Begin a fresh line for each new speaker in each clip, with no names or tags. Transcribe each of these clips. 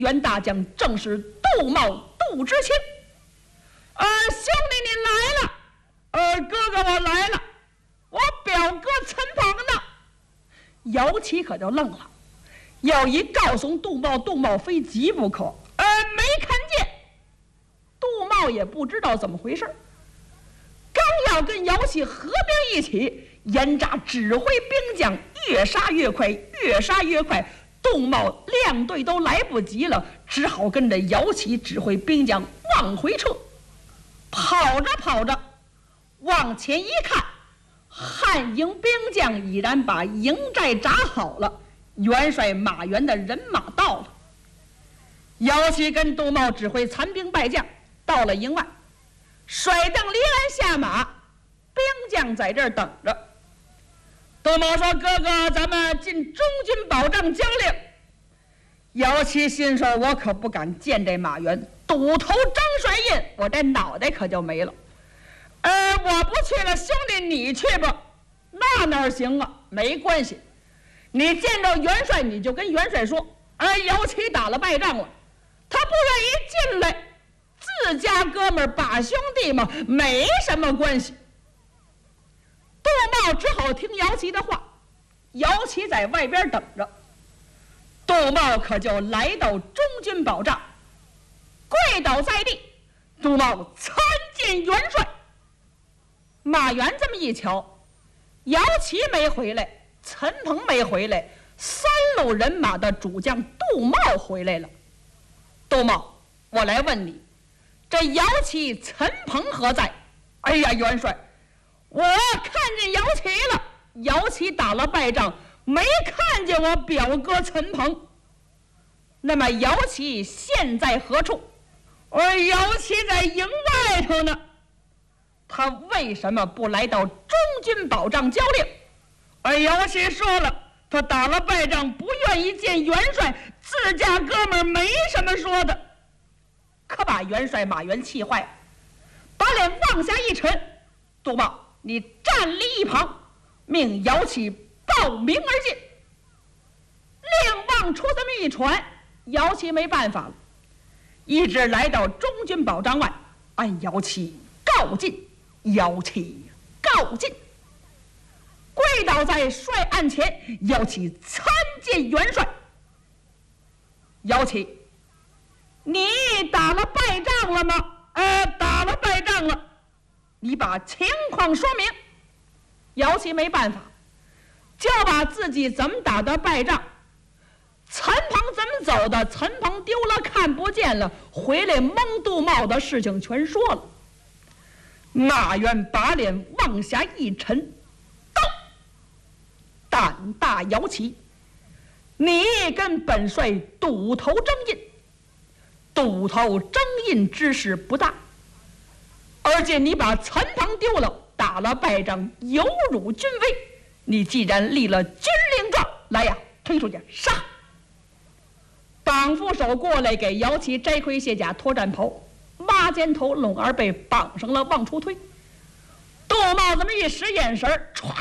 袁大将正是杜茂杜知卿。兄弟你来了，哥哥我来了，我表哥陈鹏呢？姚琦可就愣了，要一告诉杜茂，杜茂非急不可。没看见。杜茂也不知道怎么回事，刚要跟姚琦合兵一起，严扎指挥兵将越杀越快，越杀越快。杜茂亮队都来不及了，只好跟着姚琦指挥兵将往回撤。跑着跑着，往前一看，汉营兵将已然把营寨扎好了，元帅马援的人马到了。姚琦跟杜茂指挥残兵败将到了营外，甩蹬离鞍下马，兵将在这儿等着。杜茂说：“哥哥，咱们进中军保障将令。”姚琦心说：“我可不敢见这马援，堵头张帅印，我这脑袋可就没了。我不去了，兄弟你去吧。”那哪行啊？没关系，你见着元帅你就跟元帅说：“姚琦打了败仗了，他不愿意进来，自家哥们儿把兄弟嘛，没什么关系。”杜茂只好听姚琦的话，姚琦在外边等着。杜茂可就来到中军保障，跪倒在地。杜茂参见元帅。马援这么一瞧，姚琦没回来，陈鹏没回来，三路人马的主将杜茂回来了。杜茂，我来问你，这姚琦、陈鹏何在？哎呀，元帅，我看见姚琦了，姚琦打了败仗，没看见我表哥陈鹏。那么姚琦现在何处？姚琦在营外头呢。他为什么不来到中军保障交令？姚琦说了，他打了败仗，不愿意见元帅，自家哥们儿没什么说的。可把元帅马援气坏了，把脸往下一沉：“杜茂，你站立一旁，命姚琦报名而进。”令望出这么一传，姚琦没办法了，一直来到中军保障外，按姚琦告进。姚琦告进，跪倒在帅案前，姚琦参见元帅。姚琦，你打了败仗了吗？打了败仗了。你把情况说明。姚琦没办法，就把自己怎么打的败仗，陈鹏怎么走的，陈鹏丢了看不见了，回来蒙杜茂的事情全说了。马援把脸往下一沉，道：“胆大姚琦，你跟本帅赌头争印，赌头争印之事不大，而且你把陈鹏丢了，打了败仗，有辱军威。你既然立了军令状，来呀，推出去杀！”绑副手过来给姚琦摘盔卸甲脱战袍，挖肩头拢儿被绑上了，往出推。杜茂这么一使眼神，歘，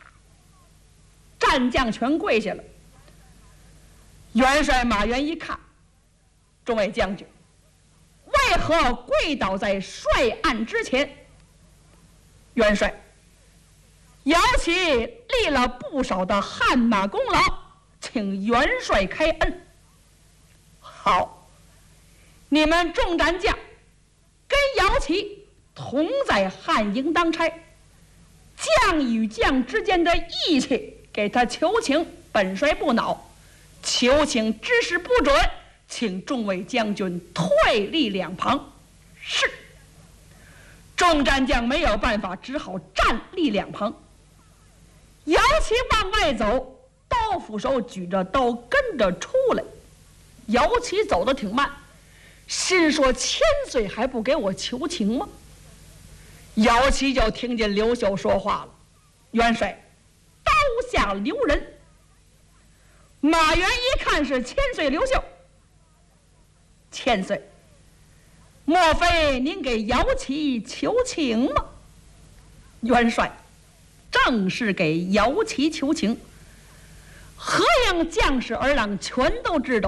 战将全跪下了。元帅马援一看，众位将军，为何跪倒在帅案之前？元帅，姚琦立了不少的汗马功劳，请元帅开恩。好，你们众战将跟姚琦同在汉营当差，将与将之间的义气给他求情，本帅不恼。求情之事不准，请众位将军退立两旁。是。众战将没有办法，只好站立两旁。姚琦往外走，刀斧手举着刀跟着出来。姚琦走得挺慢，心说千岁还不给我求情吗？姚琦就听见刘秀说话了：“元帅，刀下留人。”马援一看是千岁刘秀，千岁，莫非您给姚琦求情吗？元帅，正是给姚琦求情。何样将士儿郎全都知道，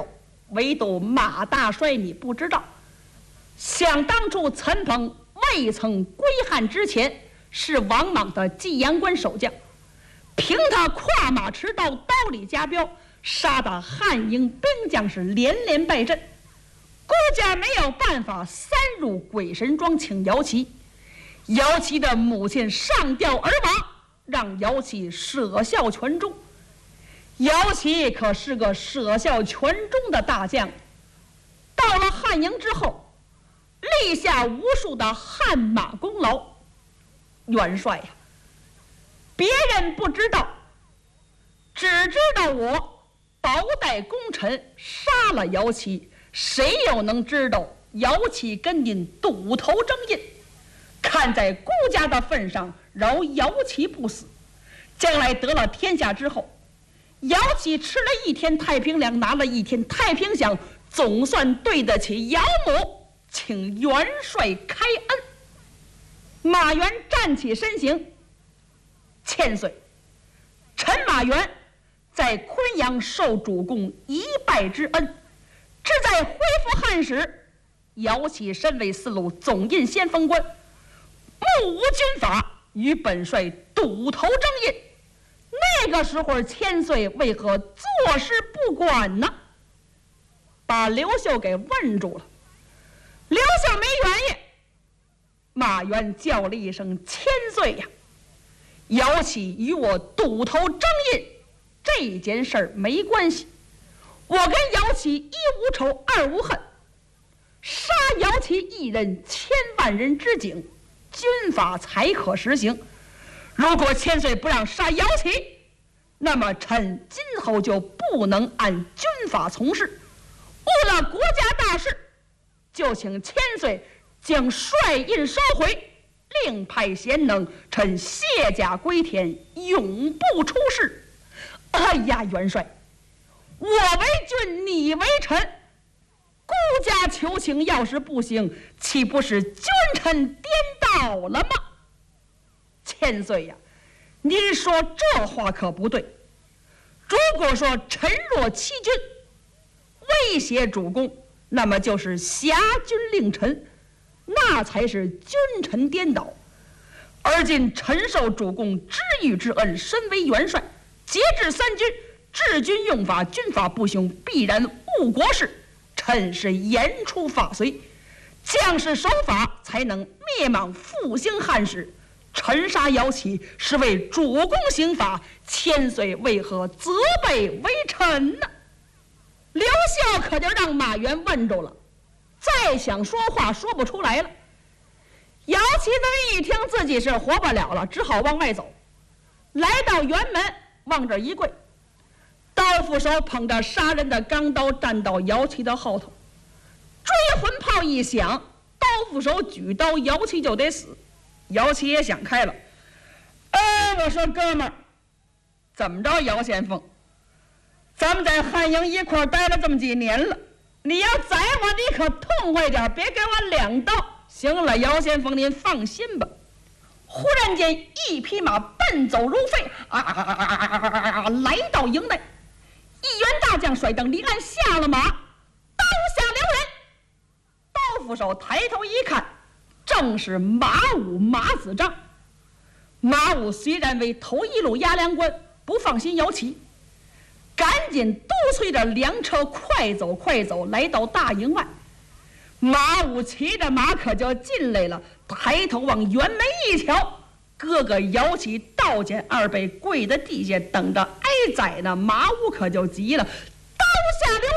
唯独马大帅你不知道，想当初陈鹏未曾归汉之前，是王莽的济阳关守将，凭他跨马持刀，刀里夹镖，杀得汉营兵将是连连败阵。孤家没有办法，三入鬼神庄请姚琪。姚琪的母亲上吊而亡，让姚琪舍效全忠。姚琪可是个舍效全忠的大将，到了汉营之后，立下无数的汗马功劳。元帅呀，别人不知道，只知道我保带功臣杀了姚琪，谁又能知道姚琪跟您赌头争印？看在孤家的份上，饶姚琪不死。将来得了天下之后，姚琪吃了一天太平粮，拿了一天太平饷，总算对得起姚母，请元帅开恩。马援站起身形，千岁，陈马援在昆阳受主公一拜之恩，志在恢复汉时，姚琪身为四路总印先锋官，目无军法，与本帅赌头争印。那个时候千岁为何坐视不管呢？把刘秀给问住了。刘秀没原因，马援叫了一声千岁呀，姚琪与我赌头争印这件事儿没关系，我跟姚琪一无仇二无恨，杀姚琪一人1000万人之警，军法才可实行。如果千岁不让杀姚琪，那么臣今后就不能按军法从事，误了国家大事，就请千岁将帅印收回，另派贤能，臣卸甲归田，永不出仕。哎呀，元帅，我为君，你为臣，孤家求情要是不行，岂不是君臣颠倒了吗？千岁呀，您说这话可不对。如果说臣若欺君，威胁主公，那么就是挟君令臣，那才是君臣颠倒。而今臣受主公知遇之恩，身为元帅，节制三军，治军用法，军法不雄，必然误国事。臣是严处法随，将士守法，才能灭莽复兴汉室。臣杀姚琪是为主公行法，千岁为何责备为臣呢？刘秀可就让马援问住了，再想说话说不出来了。姚琪这一听自己是活不了了，只好往外走，来到辕门，往这一跪，刀斧手捧着杀人的钢刀站到姚琪的后头，追魂炮一响，刀斧手举刀，姚琪就得死。姚琪也想开了，我说哥们儿，怎么着，姚先锋，咱们在汉营一块待了这么几年了，你要宰我，你可痛快点，别给我2刀。行了，姚先锋您放心吧。忽然间一匹马奔走如飞，来到营内，一员大将甩灯离鞍下了马，刀下留人。刀斧手抬头一看，正是马武马子章。马武虽然为头一路押粮官，不放心姚琪，赶紧督催着粮车快走快走，来到大营外。马武骑着马可就进来了，抬头往辕门一瞧，哥哥姚琪倒见二辈跪在地下等着挨宰呢。马武可就急了，刀下留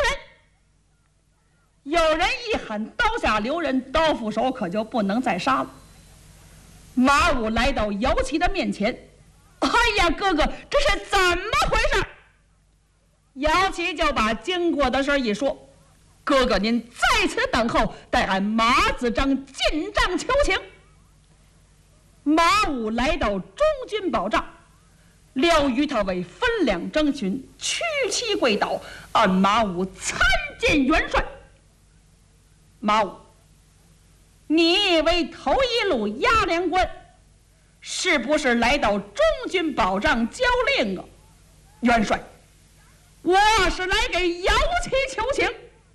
人！有人一喊刀下留人，刀斧手可就不能再杀了。马武来到姚琪的面前，哎呀，哥哥，这是怎么回事？姚琪就把经过的事一说。哥哥您在此等候，待俺马子章进帐求情。马武来到中军保障，廖于他为分两征询，屈膝跪倒，按马武参见元帅。马武，你为头一路押粮官，是不是来到中军保障交令啊？元帅，我是来给姚琪求情。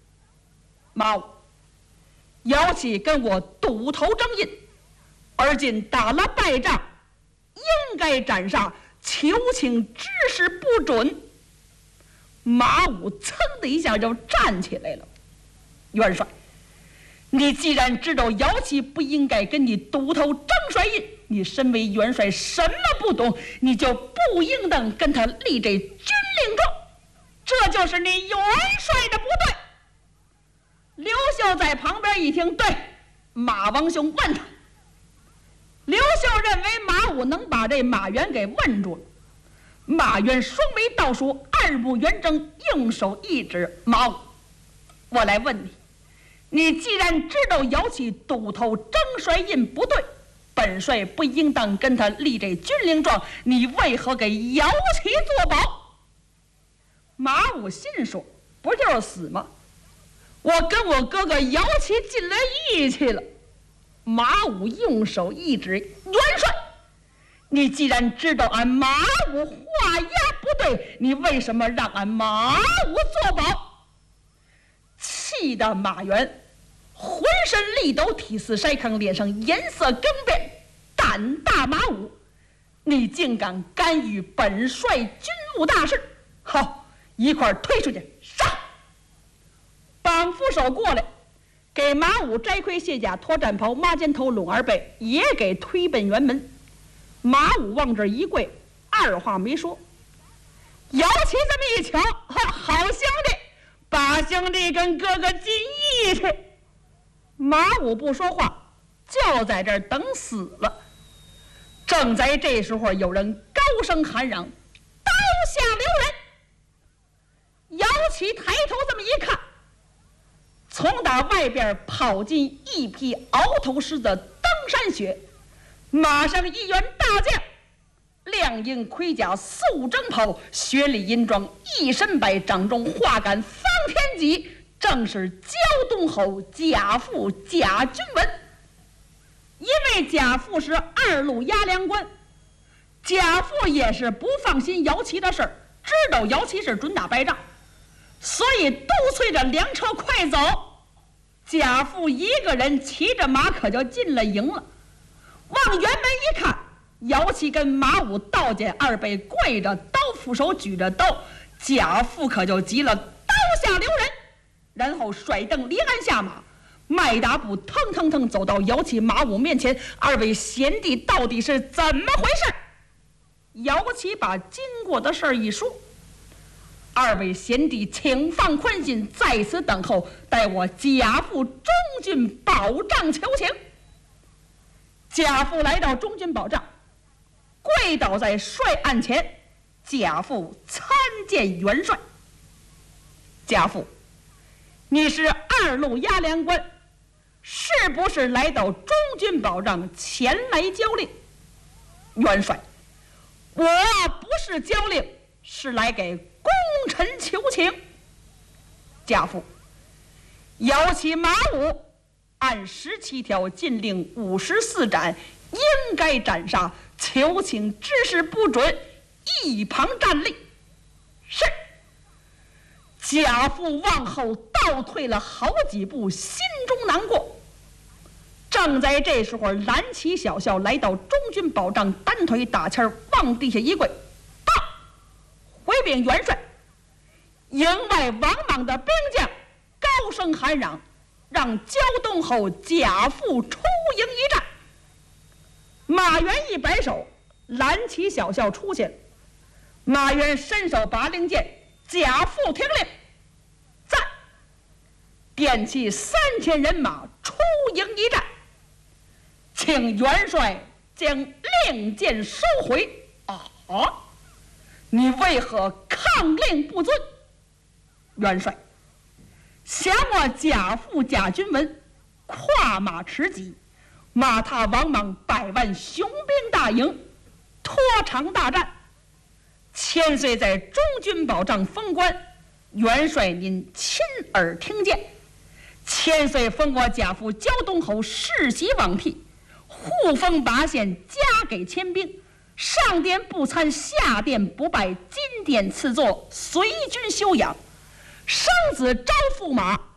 马武，姚启跟我赌头争印，而今打了败仗，应该斩杀，求请指示不准。马武噌的一下就站起来了。元帅，你既然知道姚启不应该跟你赌头争帅印，你身为元帅什么不懂，你就不应当跟他立这军令状，这就是你元帅的不对。刘秀在旁边一听，对，马王兄问他。刘秀认为马武能把这马援给问住了。马援双眉倒竖，二目圆睁，用手一指，马武，我来问你，你既然知道姚启赌头征帅印不对，本帅不应当跟他立这军令状，你为何给姚启作保？马武心说，不就是死吗？我跟我哥哥姚启进了义气了。马武用手一指，元帅，你既然知道俺马武画押不对，你为什么让俺马武作保？气得马援浑身力抖，体似筛糠，脸上颜色更变。胆大马武，你竟敢干预本帅军务大事！好，一块推出去，上！绑扶手过来，给马武摘盔卸甲，脱战袍，抹肩头，拢二背，也给推奔辕门。马武往这一跪，二话没说。姚启这么一瞧，好兄弟，把兄弟跟哥哥进义气。马武不说话，就在这儿等死了。正在这时候，有人高声喊嚷：“刀下留人！”姚启抬头这么一看，从打外边跑进一匹鳌头狮子登山雪，马上一员大将，亮缨盔甲，素征袍，雪里银装，一身白，掌中画杆方天戟，正是胶东侯贾父贾君文。因为贾父是二路押粮官，贾父也是不放心姚启的事儿，知道姚启是准打败仗，所以督催着粮车快走。贾父一个人骑着马可就进了营了。往辕门一看，姚启跟马武倒肩二背跪着，刀斧手举着刀，贾父可就急了，刀下留人，然后甩蹬离鞍下马，迈大步腾腾腾走到姚启马武面前，二位贤弟到底是怎么回事？姚启把经过的事儿一说，二位贤弟请放宽心，在此等候，待我贾父中军保障求情。贾父来到中军保障，跪倒在帅案前，贾父参见元帅。贾父，你是二路押粮官，是不是来到中军保障前来交令？元帅，我不是交令，是来给功臣求情。贾父，姚启马武按17条禁令54斩，应该斩杀，求请指示不准，一旁站立。是。贾父往后倒退了好几步，心中难过。正在这时候，蓝旗小校来到中军保障，单腿打签往地下一跪，报回禀元帅，营外王莽的兵将高声喊嚷，让胶东侯贾父出营一战。马援一摆手，蓝旗小校出去了。马援伸手拔令箭，贾父听令，在点起3000人马出营一战，请元帅将令箭收回。你为何抗令不遵？元帅，想我贾父贾君文跨马持戟，马踏王莽100万雄兵大营，拖长大战，千岁在中军保障封官，元帅您亲耳听见。千岁封我贾父胶东侯世袭罔替，护封拔县，加给千兵，上殿不参，下殿不拜，金殿赐座，随军休养。生子招驸马，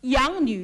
养女